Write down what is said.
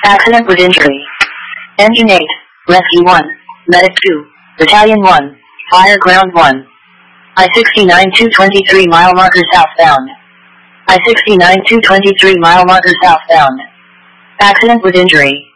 Accident with injury. Engine 8, Rescue 1, Medic 2, Battalion 1, Fire Ground 1. I-69 223 mile marker southbound. I-69 223 mile marker southbound. Accident with injury.